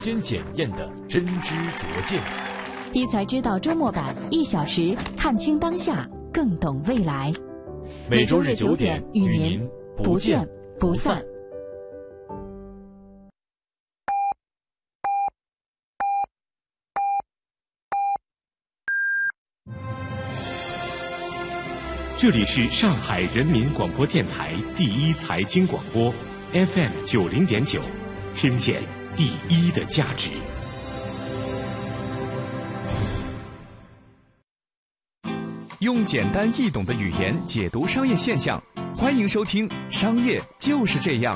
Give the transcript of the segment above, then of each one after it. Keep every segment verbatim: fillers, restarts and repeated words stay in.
先检验的真知灼见。 一才知道周末版，一小时看清当下，更懂未来。 每周日九点与您不见不散。 这里是上海人民广播电台第一财经广播 F M 九零点九，听见第一的价值。 用简单易懂的语言解读商业现象，欢迎收听《商业就是这样》。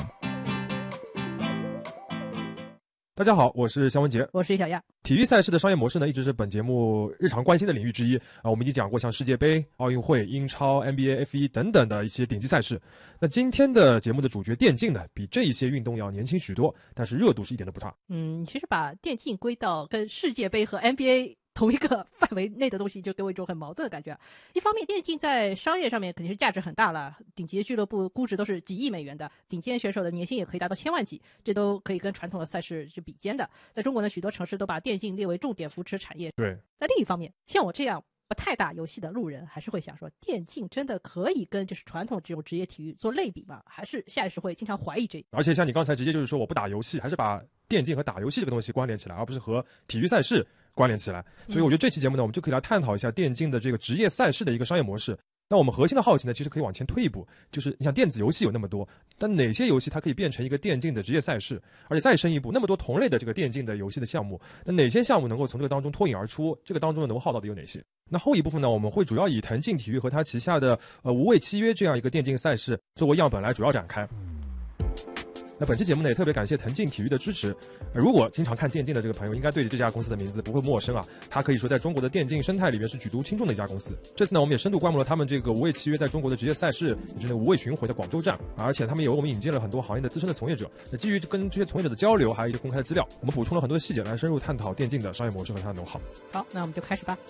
大家好，我是肖文杰， 我是小亚。 体育赛事的商业模式呢，一直是本节目日常关心的领域之一啊。我们已经讲过像世界杯、奥运会、英超、N B A、F 一 等等的一些顶级赛事。那今天的节目的主角电竞呢，比这一些运动要年轻许多，但是热度是一点都不差。 嗯，其实把电竞归到跟世界杯和 N B A同一个范围内的东西，就给我一种很矛盾的感觉。一方面，电竞在商业上面肯定是价值很大了，顶级的俱乐部估值都是几亿美元的，顶尖选手的年薪也可以达到千万级，这都可以跟传统的赛事是比肩的。在中国呢，许多城市都把电竞列为重点扶持产业。 对， 在另一方面，像我这样不太打游戏的路人，还是会想说，电竞真的可以跟就是传统这种职业体育做类比吗？还是下意识会经常怀疑这一。 而且像你刚才直接就是说我不打游戏，还是把电竞和打游戏这个东西关联起来，而不是和体育赛事关联起来。所以我觉得这期节目呢，我们就可以来探讨一下电竞的这个职业赛事的一个商业模式。那我们核心的好奇呢，其实可以往前推一步，就是你想电子游戏有那么多，但哪些游戏它可以变成一个电竞的职业赛事？而且再深一步，那么多同类的这个电竞的游戏的项目，那哪些项目能够从这个当中脱颖而出？这个当中的能耗到底有哪些？那后一部分呢，我们会主要以腾讯体育和它旗下的呃无畏契约这样一个电竞赛事作为样本来主要展开。那本期节目呢，也特别感谢腾讯体育的支持。呃、如果经常看电竞的这个朋友，应该对这家公司的名字不会陌生啊。它可以说在中国的电竞生态里面是举足轻重的一家公司。这次呢，我们也深度观摩了他们这个无畏契约在中国的职业赛事，也就是那个无畏巡回的广州站，而且他们也为我们引荐了很多行业的资深的从业者。那基于跟这些从业者的交流，还有一些公开的资料，我们补充了很多细节来深入探讨电竞的商业模式和它的 know how。 好，那我们就开始吧。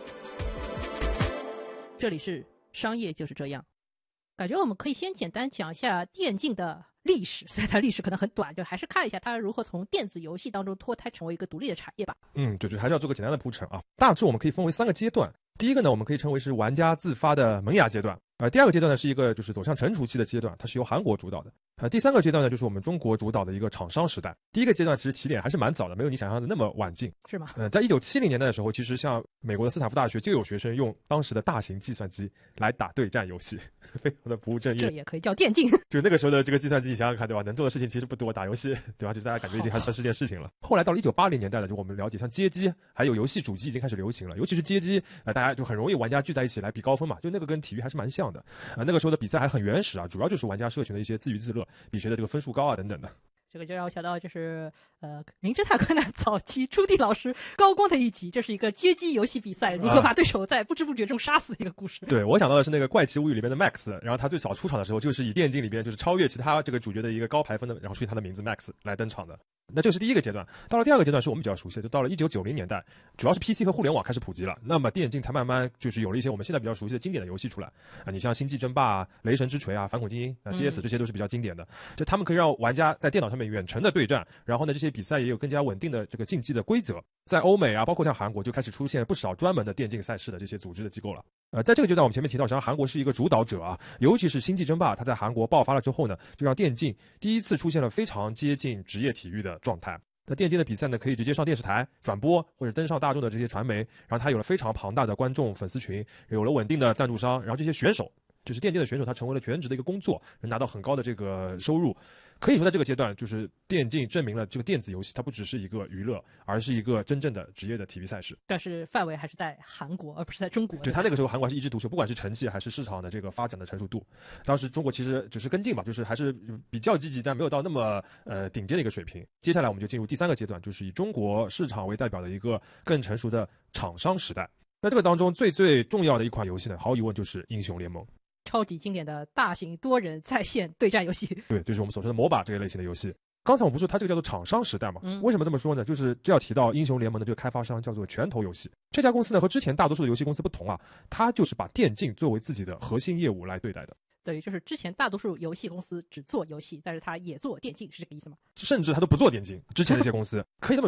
这里是商业就是这样。感觉我们可以先简单讲一下电竞的历史，虽然它历史可能很短，就还是看一下它如何从电子游戏当中脱胎成为一个独立的产业吧。 嗯，对对，还是要做个简单的铺陈啊。大致我们可以分为三个阶段。第一个呢，我们可以称为是玩家自发的萌芽阶段。呃，第二个阶段呢是一个就是走向成熟期的阶段，它是由韩国主导的。呃，第三个阶段呢就是我们中国主导的一个厂商时代。第一个阶段其实起点还是蛮早的，没有你想象的那么晚近， 是吗？ 呃，在一九七零年代的时候，其实像美国的斯坦福大学就有学生用当时的大型计算机来打对战游戏，非常的不务正业。 这也可以叫电竞。 就那个时候的这个计算机，你想想看，对吧？能做的事情其实不多，打游戏，对吧？就大家感觉已经还算是件事情了。后来到了一九八零年代呢，就我们了解，像街机还有游戏主机已经开始流行了，尤其是街机，呃，大家就很容易玩家聚在一起来比高分嘛，就那个跟体育还是蛮像的。呃，那个时候的比赛还很原始啊，主要就是玩家社群的一些自娱自乐，比谁的这个分数高啊等等的。 这个就让我想到，就是呃，名侦探柯南早期朱棣老师高光的一集，这是一个街机游戏比赛，如何把对手在不知不觉中杀死的一个故事。 对，我想到的是那个《怪奇物语》里面的 Max， 然后他最早出场的时候，就是以电竞里边就是超越其他这个主角的一个高排分的，然后出现他的名字 Max 来登场的。那这是第一个阶段。到了第二个阶段是我们比较熟悉的，就到了一九九零年代，主要是 P C 和互联网开始普及了，那么电竞才慢慢就是有了一些我们现在比较熟悉的经典的游戏出来啊，你像星际争霸啊、雷神之锤啊、反恐精英啊、C S 这些都是比较经典的。就他们可以让玩家在电脑上面远程的对战，然后呢这些比赛也有更加稳定的这个竞技的规则。在欧美啊，包括像韩国就开始出现不少专门的电竞赛事的这些组织的机构了。呃，在这个阶段我们前面提到，实际上韩国是一个主导者啊，尤其是星际争霸，它在韩国爆发了之后呢，就让电竞第一次出现了非常接近职业体育的状态。那电竞的比赛呢，可以直接上电视台转播，或者登上大众的这些传媒，然后它有了非常庞大的观众粉丝群，有了稳定的赞助商，然后这些选手，就是电竞的选手，他成为了全职的一个工作，能拿到很高的这个收入。可以说在这个阶段，就是电竞证明了这个电子游戏它不只是一个娱乐，而是一个真正的职业的体育赛事。 但是范围还是在韩国，而不是在中国。 就他那个时候韩国是一枝独秀，不管是成绩还是市场的这个发展的成熟度，当时中国其实只是跟进吧，就是还是比较积极，但没有到那么呃顶尖的一个水平。接下来我们就进入第三个阶段，就是以中国市场为代表的一个更成熟的厂商时代。那这个当中最最重要的一款游戏呢，毫无疑问就是英雄联盟。 超级经典的大型多人在线对战游戏。 对，就是我们所说的 M O B A 这一类型的游戏。刚才我不是说它这个叫做厂商时代嘛、 嗯？ 为什么这么说呢？就是这要提到英雄联盟的这个开发商叫做拳头游戏。这家公司呢和之前大多数的游戏公司不同啊，它就是把电竞作为自己的核心业务来对待的。 等于就是之前大多数游戏公司只做游戏，但是它也做电竞，是这个意思吗？ 甚至他都不做电竞，之前那些公司可以这么